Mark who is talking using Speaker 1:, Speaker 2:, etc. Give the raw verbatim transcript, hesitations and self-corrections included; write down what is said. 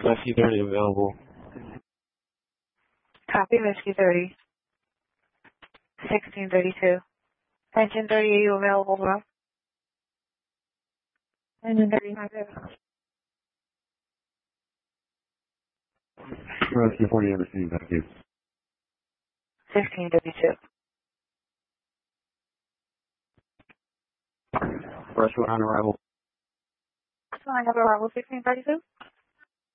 Speaker 1: Rescue thirty available.
Speaker 2: Copy, Rescue thirty. sixteen thirty-two. Engine thirty, are you available, bro? Engine thirty, not available.
Speaker 1: Rescue forty received, thank you.
Speaker 2: sixteen thirty-two.
Speaker 1: Rescue on arrival.
Speaker 2: So I have arrival sixteen thirty-two?